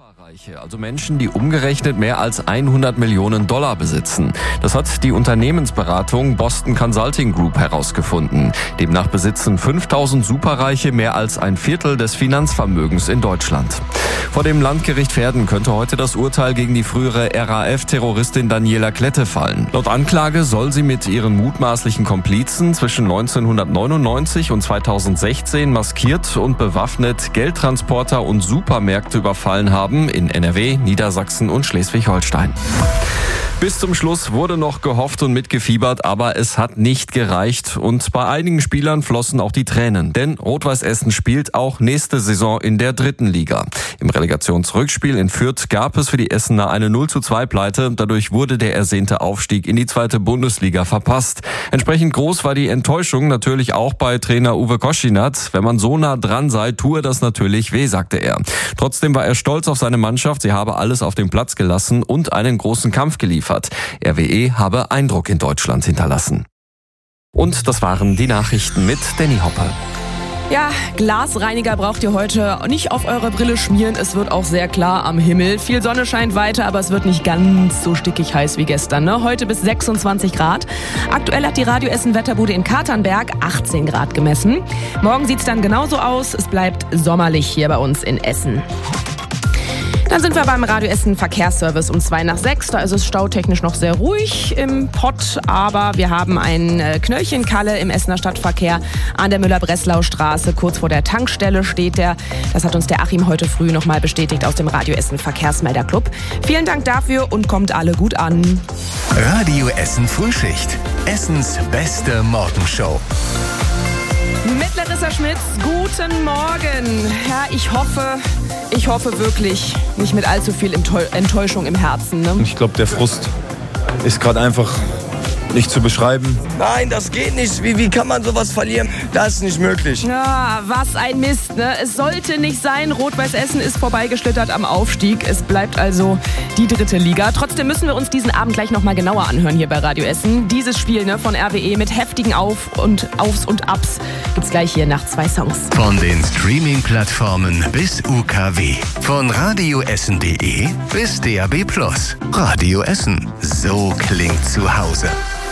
Superreiche, also Menschen, die umgerechnet mehr als 100 Millionen Dollar besitzen. Das hat die Unternehmensberatung Boston Consulting Group herausgefunden. Demnach besitzen 5000 Superreiche mehr als ein Viertel des Finanzvermögens in Deutschland. Vor dem Landgericht Verden könnte heute das Urteil gegen die frühere RAF-Terroristin Daniela Klette fallen. Laut Anklage soll sie mit ihren mutmaßlichen Komplizen zwischen 1999 und 2016 maskiert und bewaffnet Geldtransporter und Supermärkte überfallen haben in NRW, Niedersachsen und Schleswig-Holstein. Bis zum Schluss wurde noch gehofft und mitgefiebert, aber es hat nicht gereicht. Und bei einigen Spielern flossen auch die Tränen. Denn Rot-Weiß Essen spielt auch nächste Saison in der 3. Liga. Im Relegationsrückspiel in Fürth gab es für die Essener eine 0:2-Pleite. Dadurch wurde der ersehnte Aufstieg in die 2. Bundesliga verpasst. Entsprechend groß war die Enttäuschung natürlich auch bei Trainer Uwe Koschinat. Wenn man so nah dran sei, tue das natürlich weh, sagte er. Trotzdem war er stolz auf seine Mannschaft. Sie habe alles auf den Platz gelassen und einen großen Kampf geliefert. RWE habe Eindruck in Deutschland hinterlassen. Und das waren die Nachrichten mit Danny Hoppe. Ja, Glasreiniger braucht ihr heute nicht auf eure Brille schmieren. Es wird auch sehr klar am Himmel. Viel Sonne scheint weiter, aber es wird nicht ganz so stickig heiß wie gestern. Ne? Heute bis 26 Grad. Aktuell hat die Radio Essen Wetterbude in Katernberg 18 Grad gemessen. Morgen sieht's dann genauso aus. Es bleibt sommerlich hier bei uns in Essen. Dann sind wir beim Radio Essen Verkehrsservice um 5:02. Da ist es stautechnisch noch sehr ruhig im Pott, aber wir haben ein Knöllchenkalle im Essener Stadtverkehr an der Müller-Breslau-Straße. Kurz vor der Tankstelle steht der. Das hat uns der Achim heute früh nochmal bestätigt aus dem Radio Essen Verkehrsmelderclub. Vielen Dank dafür und kommt alle gut an. Radio Essen Frühschicht. Essens beste Morgenshow. Mit Larissa Schmitz, guten Morgen. Ja, ich hoffe wirklich nicht mit allzu viel Enttäuschung im Herzen. Ne? Ich glaube, der Frust ist gerade einfach nicht zu beschreiben. Nein, das geht nicht. Wie kann man sowas verlieren? Das ist nicht möglich. Ja, was ein Mist, ne? Es sollte nicht sein. Rot-Weiß Essen ist vorbeigeschlittert am Aufstieg. Es bleibt also die 3. Liga. Trotzdem müssen wir uns diesen Abend gleich nochmal genauer anhören hier bei Radio Essen. Dieses Spiel von RWE mit heftigen Aufs und Abs gibt's gleich hier nach 2 Songs. Von den Streaming-Plattformen bis UKW. Von radioessen.de bis DAB+. Radio Essen. So klingt zu Hause.